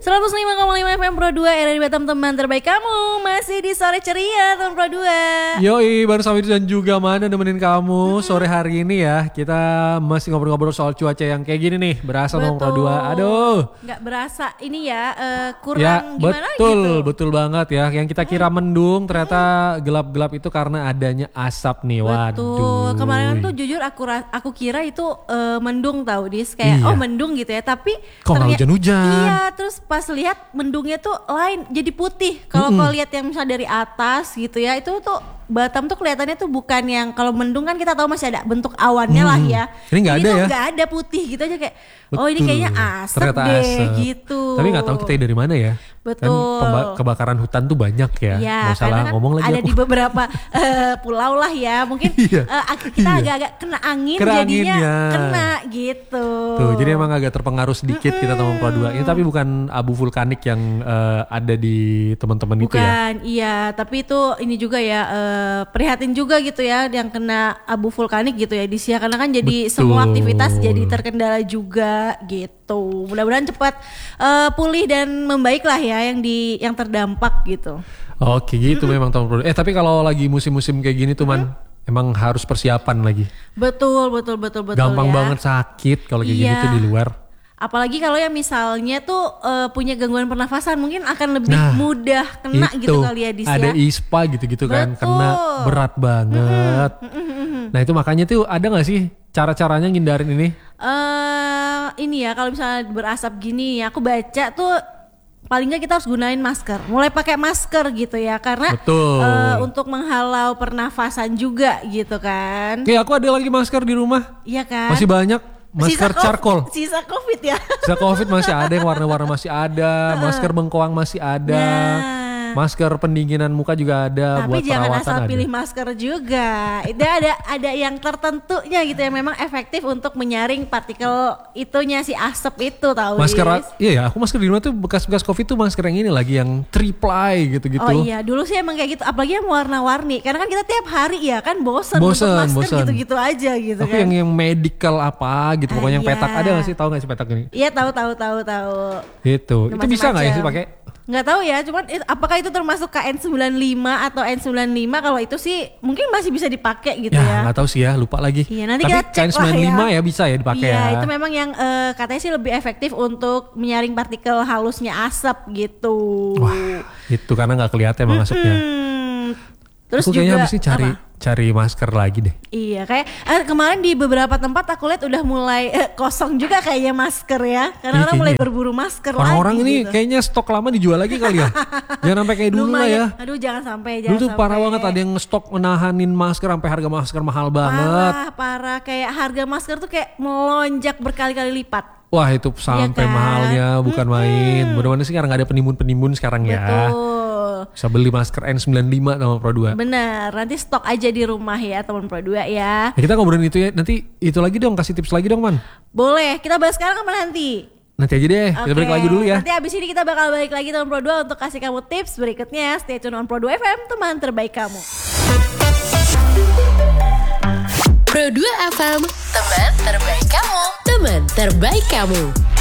105,5 FM Pro 2 RRI Batam, teman terbaik kamu. Masih di sore ceria teman Pro 2. Yoi, baru Samir dan juga Mana nemenin kamu sore hari ini ya. Kita masih ngobrol-ngobrol soal cuaca yang kayak gini nih. Berasa teman Pro 2. Aduh, Gak berasa ini ya, kurang ya, gimana betul, gitu. betul banget ya. Yang kita kira mendung ternyata gelap-gelap itu karena adanya asap nih. Betul. Waduh. Kemarin tuh jujur aku kira itu mendung tau Dis. Kayak Iya. oh mendung gitu ya. Tapi Kok nggak hujan-hujan? Iya, terus pas lihat mendungnya tuh lain, jadi putih. Kalau kau lihat yang misalnya dari atas gitu ya, itu tuh Batam tuh kelihatannya tuh bukan yang, kalau mendung kan kita tahu masih ada bentuk awannya lah ya. Ini nggak ada tuh ya? nggak ada, putih gitu aja kayak. Oh ini Betul. kayaknya asap Ternyata deh asap. gitu. Tapi nggak tahu kita dari mana ya. Betul. Kan kebakaran hutan tuh banyak ya. Iya, Nggak salah karena kan ngomong lagi ada aku. di beberapa pulau lah ya. Mungkin Iya. kita Iya. agak-agak kena angin Kena jadinya anginnya. kena gitu. Tuh, jadi emang agak terpengaruh sedikit kita teman Pro 2. Ini tapi bukan abu vulkanik yang ada di teman-teman itu ya. Bukan, iya. Tapi itu ini juga ya, prihatin juga gitu ya yang kena abu vulkanik gitu ya Dis ya. Karena kan jadi Betul. semua aktivitas jadi terkendala juga gitu. Mudah-mudahan cepat pulih dan membaik lah ya yang terdampak gitu. Oke gitu memang teman Pro 2. Tapi kalau lagi musim-musim kayak gini tuh Man, emang harus persiapan lagi. Betul Gampang ya. banget sakit kalau kayak gini Iya. tuh di luar. Apalagi kalau yang misalnya tuh punya gangguan pernafasan, mungkin akan lebih mudah kena itu, gitu kali ya Dis ada ya. ISPA gitu-gitu kan, Betul. kena berat banget. Nah itu makanya tuh ada gak sih cara-caranya ngindarin ini? Ini ya kalau misalnya berasap gini ya, aku baca tuh paling nggak kita harus gunain masker. Mulai pakai masker gitu ya, karena Betul. untuk menghalau pernafasan juga gitu kan. Kayak aku ada lagi masker di rumah, Iya kan? masih banyak. Masker charcoal. Sisa Covid ya. Masker COVID masih ada, yang warna-warna masih ada, masker bengkoang masih ada, masker pendinginan muka juga ada. Tapi buat jangan perawatan asal ada. pilih masker juga. Itu ada yang tertentunya gitu yang memang efektif untuk menyaring partikel itunya, si asap itu tahu. Masker, Dis? iya ya, aku masker di rumah tuh bekas-bekas COVID tuh masker yang ini lagi yang 3-ply gitu-gitu. Oh iya, dulu sih emang kayak gitu. Apalagi yang warna-warni. Karena kan kita tiap hari ya kan bosen Bosen, untuk masker bosen. gitu-gitu aja gitu Aku kan. yang medical apa gitu, pokoknya yang Iya. petak, ada gak sih, tahu gak sih petak ini? Iya tahu. Gitu. Udah Itu bisa gak ya sih macam-macam. pakai? Nggak tahu ya, cuman apakah itu termasuk KN95 atau N95? Kalau itu sih mungkin masih bisa dipakai gitu Ya ya. nggak tahu sih ya, lupa lagi. Iya, nanti Tapi kita cek lah KN95 ya. ya bisa ya dipakai Iya, ya. itu memang yang katanya sih lebih efektif untuk menyaring partikel halusnya asap gitu. Wah, itu karena nggak kelihatan emang asapnya. Terus Aku kayaknya juga habis ini apa? cari masker lagi deh. Iya, kayak kemarin di beberapa tempat aku lihat udah mulai kosong juga kayaknya masker ya. Karena Iya, orang mulai kayaknya. berburu masker Orang-orang lagi ini gitu. kayaknya stok lama dijual lagi kali ya. Jangan sampai kayak dulu lah ya. Lumayan. Aduh jangan sampai. Dulu tuh parah banget, ada yang stok menahanin masker sampai harga masker mahal banget. Parah. Kayak harga masker tuh kayak melonjak berkali-kali lipat. Wah itu sampai kan? mahalnya bukan main. Mudah-mudahan sih sekarang nggak ada penimbun-penimbun sekarang ya. Betul. Bisa beli masker N95 sama Pro 2. Bener, nanti stok aja di rumah ya teman Pro 2 ya. Ya, kita ngobrolin itu ya. Nanti itu lagi dong, kasih tips lagi dong Man. Boleh, kita bahas sekarang apa nanti? Nanti aja deh, kita balik lagi dulu ya. Nanti abis ini kita bakal balik lagi teman Pro 2 untuk kasih kamu tips berikutnya. Stay tune on Pro 2 FM, teman terbaik kamu. Pro 2 FM, teman terbaik kamu. Teman terbaik kamu.